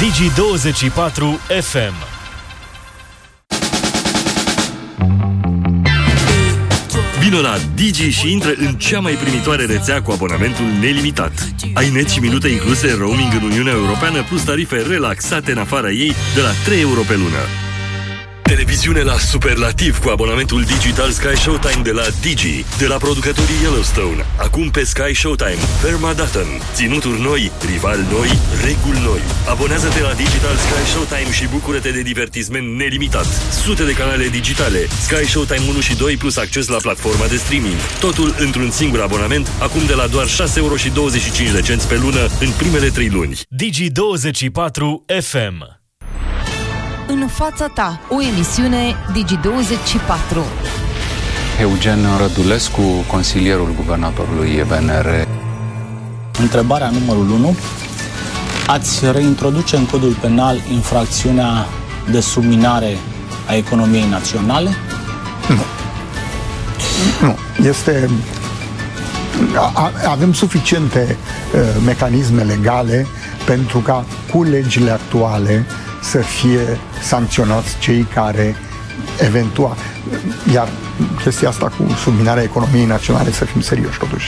Digi24 FM. Vino la Digi și intră în cea mai primitoare rețea cu abonamentul nelimitat. Ai net și minute incluse, roaming în Uniunea Europeană, plus tarife relaxate în afara ei de la 3 euro pe lună. Televiziune la superlativ cu abonamentul digital Sky Showtime de la Digi, de la producătorii Yellowstone. Acum pe Sky Showtime, Ferma Dutton, ținuturi noi, rivali noi, reguli noi. Abonează-te la Digital Sky Showtime și bucură-te de divertisment nelimitat. Sute de canale digitale, Sky Showtime 1 și 2 plus acces la platforma de streaming. Totul într-un singur abonament, acum de la doar 6,25 euro pe lună în primele 3 luni. Digi24 FM. În fața ta, o emisiune Digi24. Eugen Rădulescu, consilierul guvernatorului VNR. Întrebarea numărul 1. Ați reintroduce în codul penal infracțiunea de subminare a economiei naționale? Nu. Nu. Avem suficiente mecanisme legale pentru ca cu legile actuale să fie sancționați cei care eventual... Iar chestia asta cu subminarea economiei naționale, să fim serioși, totuși,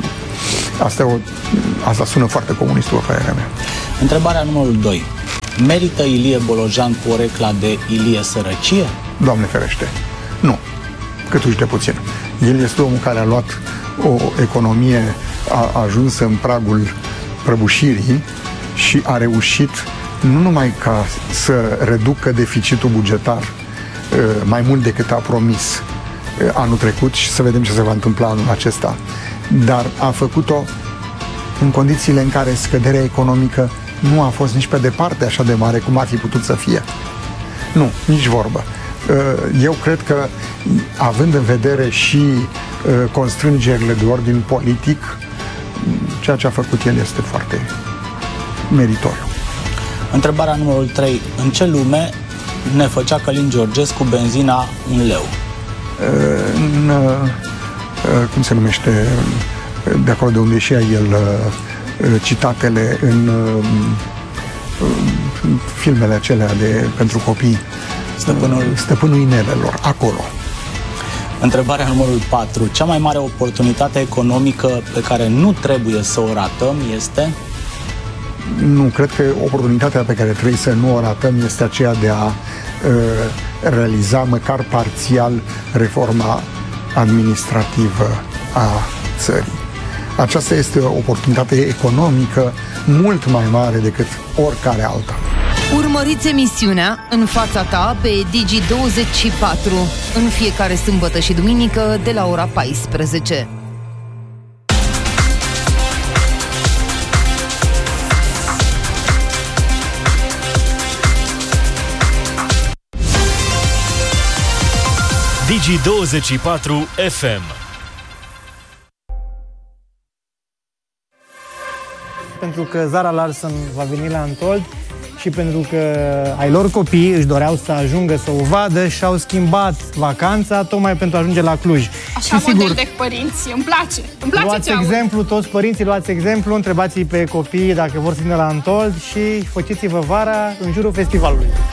asta sună foarte comunist, după părerea mea. Întrebarea numărul 2. Merită Ilie Bolojan porecla de Ilie Sărăcie? Doamne ferește, nu. Câtuși de puțin. El este omul care a luat o economie ajunsă în pragul prăbușirii și a reușit nu numai ca să reducă deficitul bugetar mai mult decât a promis anul trecut și să vedem ce se va întâmpla anul acesta, dar a făcut-o în condițiile în care scăderea economică nu a fost nici pe departe așa de mare cum ar fi putut să fie. Nu, nici vorbă. Eu cred că, având în vedere și constrângerile de ordin politic, ceea ce a făcut el este foarte meritoriu. Întrebarea numărul 3. În ce lume ne făcea Călin Georgescu benzina 1 leu? Cum se numește, de acolo de unde ieșea el citatele în filmele acelea pentru copii, Stăpânul Inelelor, acolo. Întrebarea numărul 4. Cea mai mare oportunitate economică pe care nu trebuie să o ratăm este... Nu, cred că oportunitatea pe care trebuie să nu o ratăm este aceea de a realiza măcar parțial reforma administrativă a țării. Aceasta este o oportunitate economică mult mai mare decât oricare alta. Urmăriți emisiunea În fața ta pe Digi24 în fiecare sâmbătă și duminică de la ora 14. Digi24 FM. Pentru că Zara Larsson va veni la Antold și pentru că ai lor copii își doreau să ajungă să o vadă și au schimbat vacanța tocmai pentru a ajunge la Cluj. Așa, și model de părinți, îmi place luați exemplu, toți părinții luați exemplu, întrebați-i pe copii dacă vor să vină la Antold și făceți-vă vara în jurul festivalului.